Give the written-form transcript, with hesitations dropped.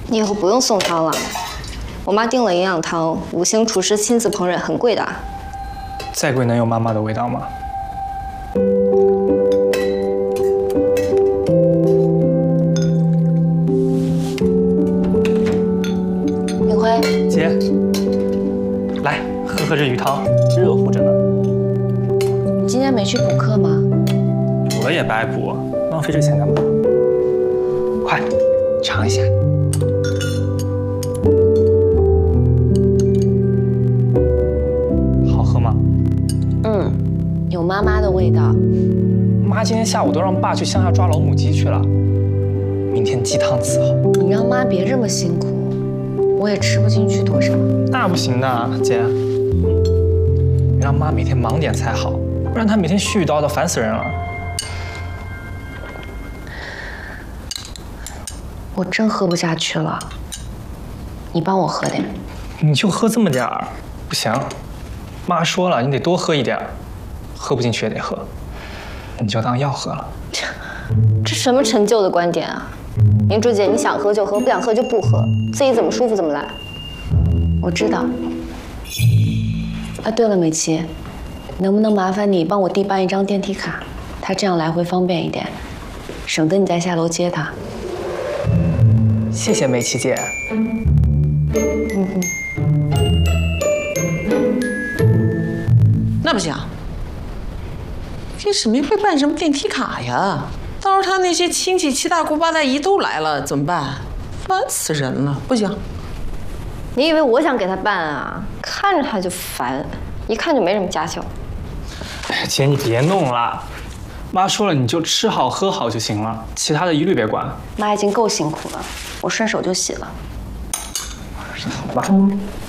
你以后不用送汤了，我妈订了营养汤，5星厨师亲自烹饪，很贵的。 再贵能有妈妈的味道吗？ 明辉， 姐，来喝这鱼汤，热乎着呢。 你今天没去补课吗？ 补了也白补，浪费这钱干嘛？快，尝一下。好喝吗？ 有妈妈的味道。 妈今天下午都让爸去乡下抓老母鸡去了，明天鸡汤伺候。 你让妈别这么辛苦，我也吃不进去多少。 那不行的，姐，你让妈每天忙点才好，不然她每天絮絮叨叨，烦死人了。 我真喝不下去了，你帮我喝点。 你就喝这么点儿，不行。妈说了，你得多喝一点，喝不进去也得喝，你就当药喝了。 这什么陈旧的观点啊！明珠姐，你想喝就喝，不想喝就不喝，自己怎么舒服怎么来。我知道。啊，对了，美琪，能不能麻烦你帮我弟办一张电梯卡？他这样来回方便一点，省得你再下楼接他。 谢谢美琪姐。 那不行，给沈明辉办什么电梯卡呀？到时候他那些亲戚七大姑八大姨都来了怎么办？烦死人了！不行。 你以为我想给他办啊？看着他就烦，一看就没什么家教。 姐，你别弄了。妈说了，你就吃好喝好就行了，其他的一律别管。 妈已经够辛苦了，我顺手就洗了。 好吧。